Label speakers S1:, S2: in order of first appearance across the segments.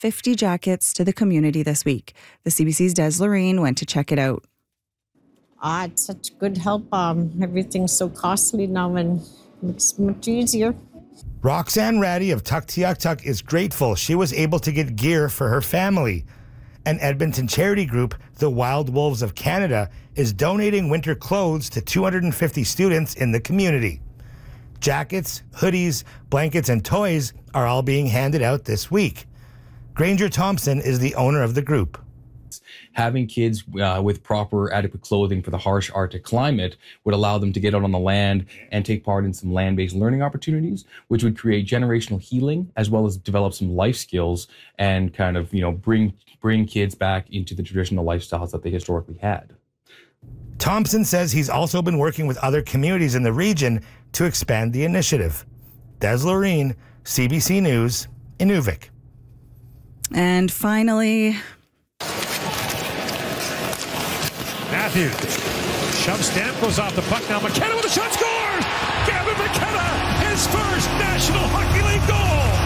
S1: 50 jackets to the community this week. The CBC's Des Lorraine went to check it out.
S2: It's such good help. Everything's so costly now and it's much easier.
S3: Roxanne Ratty of Tuktoyaktuk is grateful she was able to get gear for her family. An Edmonton charity group, the Wild Wolves of Canada, is donating winter clothes to 250 students in the community. Jackets, hoodies, blankets, and toys are all being handed out this week. Granger Thompson is the owner of the group.
S4: Having kids with proper adequate clothing for the harsh Arctic climate would allow them to get out on the land and take part in some land-based learning opportunities, which would create generational healing as well as develop some life skills and kind of, bring kids back into the traditional lifestyles that they historically had.
S3: Thompson says he's also been working with other communities in the region to expand the initiative. Des Lorraine, CBC News, Inuvik.
S1: And finally,
S5: Matthews shoves Stamkos off the puck. Now McKenna with a shot, scores! Gavin McKenna, his first National Hockey League goal!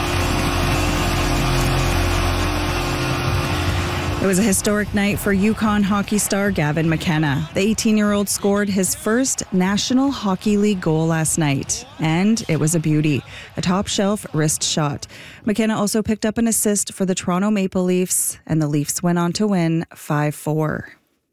S1: it was a historic night for Yukon hockey star Gavin McKenna. The 18-year-old scored his first National Hockey League goal last night, and it was a beauty, a top-shelf wrist shot. McKenna also picked up an assist for the Toronto Maple Leafs, and the Leafs went on to win 5-4.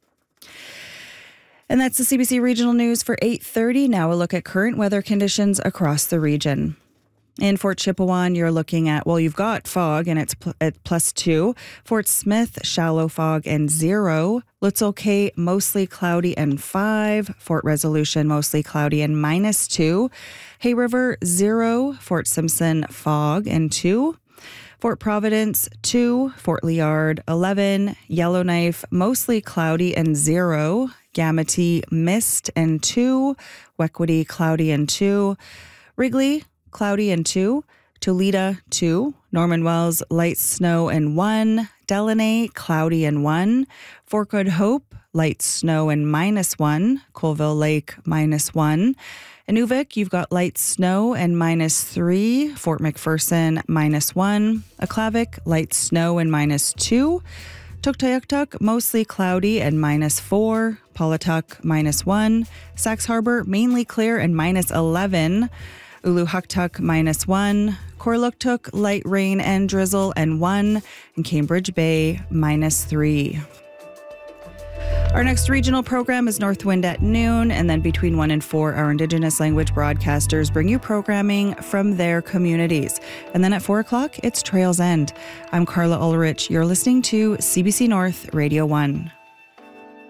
S1: And that's the CBC Regional News for 8:30. Now a look at current weather conditions across the region. In Fort Chipewyan, you're looking at, you've got fog and it's at +2. Fort Smith, shallow fog and 0. Litzel Cay, mostly cloudy and 5. Fort Resolution, mostly cloudy and -2. Hay River, 0. Fort Simpson, fog and 2. Fort Providence, 2. Fort Liard, 11. Yellowknife, mostly cloudy and 0. Gamity, mist and 2. Wequity, cloudy and 2. Wrigley, cloudy and 2. Toledo, 2. Norman Wells, light snow and 1. Delaney, cloudy and 1. Fort Good Hope, light snow and -1. Colville Lake, -1. Inuvik, you've got light snow and -3. Fort McPherson, -1. Aklavik, light snow and -2. Tuktoyaktuk, mostly cloudy and -4. Paulatuk, -1. Sax Harbor, mainly clear and -11. Uluhuktuk, -1. Korluktuk, light rain and drizzle and 1. And Cambridge Bay, -3. Our next regional program is Northwind at noon, and then between 1 and 4, our Indigenous language broadcasters bring you programming from their communities. And then at 4 o'clock, it's Trails End. I'm Carla Ulrich. You're listening to CBC North Radio 1.